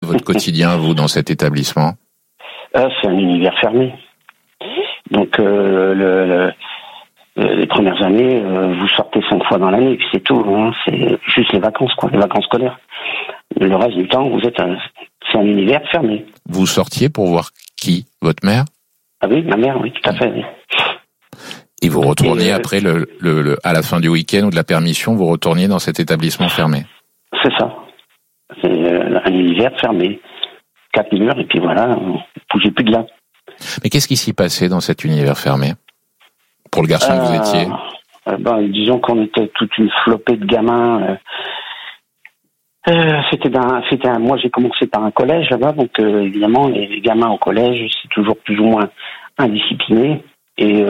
votre quotidien, vous, dans cet établissement? C'est un univers fermé. Donc, les premières années, vous sortez 5 fois dans l'année, puis c'est tout. Hein. C'est juste les vacances, quoi, les vacances scolaires. Le reste du temps, c'est un univers fermé. Vous sortiez pour voir qui? Votre mère? Ah oui, ma mère, oui, tout à fait. Oui. Et vous retourniez après à la fin du week-end ou de la permission, vous retourniez dans cet établissement fermé? C'est ça. C'est un univers fermé. 4 murs, et puis voilà, on ne bougeait plus de là. Mais qu'est-ce qui s'y passait dans cet univers fermé? Pour le garçon que vous étiez? Disons qu'on était toute une flopée de gamins. Moi, j'ai commencé par un collège là-bas, donc évidemment, les gamins au collège, c'est toujours plus ou moins indiscipliné. Et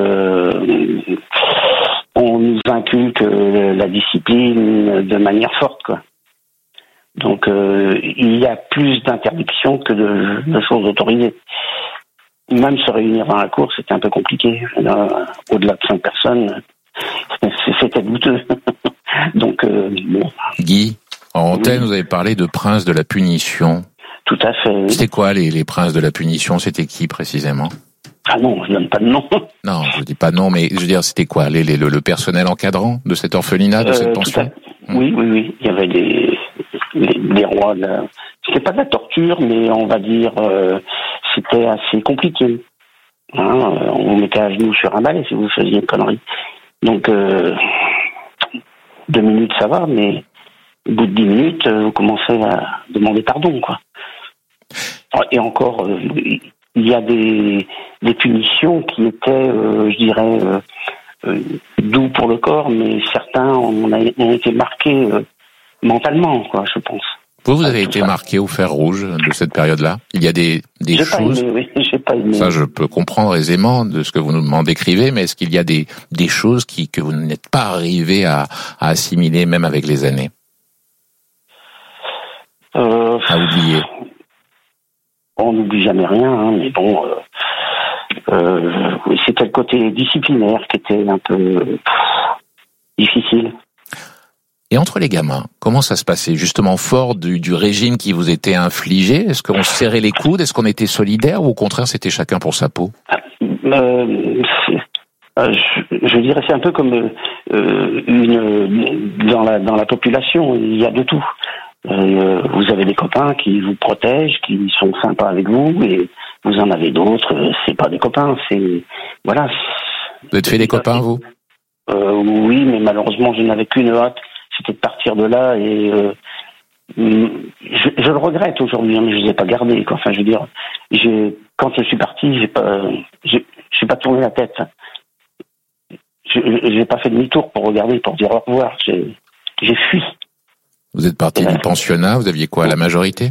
on nous inculque la discipline de manière forte, quoi. Donc, il y a plus d'interdictions que de choses autorisées. Même se réunir dans la cour, c'était un peu compliqué. Au-delà de 5 personnes, c'était douteux. Donc, bon. Guy, en antenne, vous avez parlé de princes de la punition. Tout à fait. Oui. C'était quoi les princes de la punition? C'était qui précisément? Ah non, je donne pas de nom. Non, je dis pas non, mais je veux dire, c'était quoi le personnel encadrant de cet orphelinat, de cette pension? Oui. Il y avait les rois. C'était pas de la torture, mais on va dire c'était assez compliqué. Hein, on mettait à genoux sur un balai si vous faisiez une connerie. Donc 2 minutes ça va, mais au bout de 10 minutes, vous commencez à demander pardon, quoi. Et encore, il y a des punitions qui étaient, je dirais, doux pour le corps, mais certains ont été marqués mentalement, quoi, je pense. Vous avez été marqué au fer rouge de cette période-là? Il y a des choses... J'ai pas aimé. Ça, je peux comprendre aisément de ce que vous m'en décrivez, mais est-ce qu'il y a des choses que vous n'êtes pas arrivé à assimiler, même avec les années? À oublier? On n'oublie jamais rien, hein, mais bon... c'était le côté disciplinaire qui était un peu difficile. Et entre les gamins, comment ça se passait? Justement, fort du régime qui vous était infligé, est-ce qu'on se serrait les coudes? Est-ce qu'on était solidaires? Ou au contraire, c'était chacun pour sa peau? Je dirais c'est un peu comme dans la population, il y a de tout. Vous avez des copains qui vous protègent, qui sont sympas avec vous, et vous en avez d'autres, c'est pas des copains, c'est... Voilà. Vous êtes fait des copains, vous? Oui, mais malheureusement, je n'avais qu'une hâte, c'était de partir de là, et je le regrette aujourd'hui, mais je les ai pas gardés, quoi. Enfin, je veux dire, quand je suis parti, j'ai pas tourné la tête. J'ai pas fait demi-tour pour regarder, pour dire au revoir, j'ai fui. Vous êtes parti du pensionnat, vous aviez quoi, la majorité?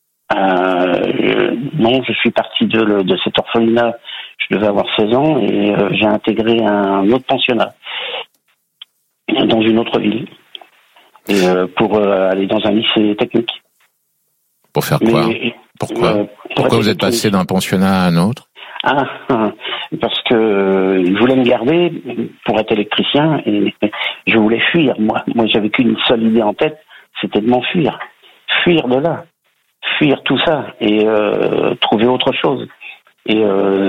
Non, je suis parti de cet orphelinat, je devais avoir 16 ans, et j'ai intégré un autre pensionnat, dans une autre ville, et pour aller dans un lycée technique. Pour faire quoi? Pourquoi vous êtes passé d'un pensionnat à un autre? Parce que ils voulaient me garder pour être électricien, et je voulais fuir. Moi j'avais qu'une seule idée en tête, c'était de m'enfuir. Fuir de là. Fuir tout ça. Et trouver autre chose. Et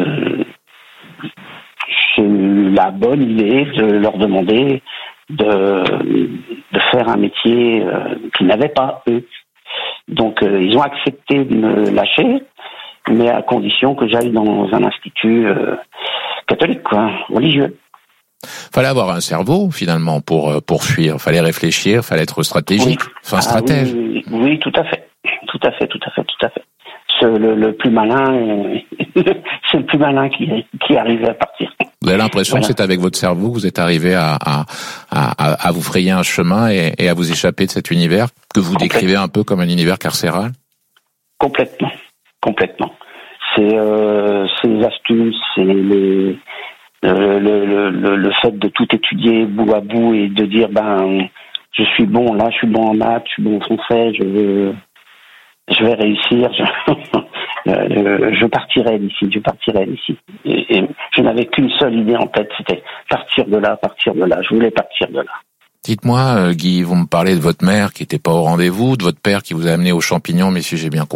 j'ai eu la bonne idée de leur demander de faire un métier qu'ils n'avaient pas, eux. Donc ils ont accepté de me lâcher, mais à condition que j'aille dans un institut catholique, quoi, religieux. Fallait avoir un cerveau, finalement, pour fuir. Fallait réfléchir, fallait être stratégique. Oui. Enfin, stratège. Oui, tout à fait. Le plus malin, c'est le plus malin qui arrive à partir. Vous avez l'impression que c'est avec votre cerveau que vous êtes arrivé à vous frayer un chemin et à vous échapper de cet univers que vous décrivez un peu comme un univers carcéral? Complètement. C'est les astuces, c'est le fait de tout étudier bout à bout et de dire je suis bon là, je suis bon en maths, je suis bon en français, je vais réussir, je partirai d'ici. Et je n'avais qu'une seule idée en tête, c'était partir de là, je voulais partir de là. Dites-moi, Guy, vous me parlez de votre mère qui n'était pas au rendez-vous, de votre père qui vous a amené aux champignons, mais si j'ai bien compris.